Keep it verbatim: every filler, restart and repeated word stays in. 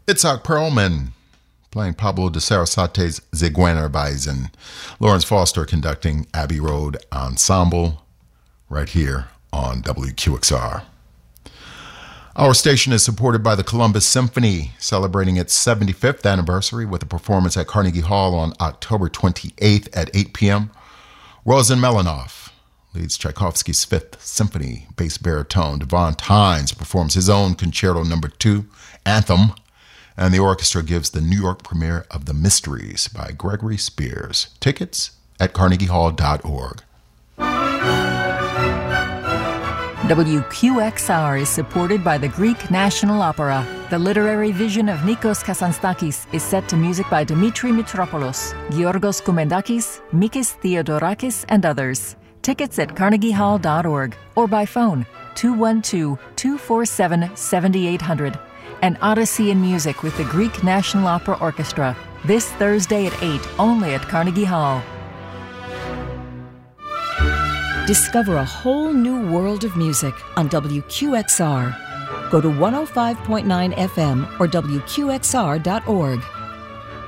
Itzhak Perlman playing Pablo de Sarasate's Zigeunerweisen. Lawrence Foster conducting Abbey Road Ensemble right here on W Q X R. Our station is supported by the Columbus Symphony, celebrating its seventy-fifth anniversary with a performance at Carnegie Hall on October twenty-eighth at eight p.m. Rosen Melanoff leads Tchaikovsky's Fifth Symphony, bass baritone. Devon Tynes performs his own Concerto Number Two, Anthem, and the orchestra gives the New York premiere of The Mysteries by Gregory Spears. Tickets at carnegie hall dot org. W Q X R is supported by the Greek National Opera. The literary vision of Nikos Kazantzakis is set to music by Dimitri Mitropoulos, Georgos Koumendakis, Mikis Theodorakis, and others. Tickets at carnegie hall dot org or by phone two one two, two four seven, seven eight zero zero. An Odyssey in Music with the Greek National Opera Orchestra. This Thursday at eight, only at Carnegie Hall. Discover a whole new world of music on W Q X R. Go to one oh five point nine F M or W Q X R dot org.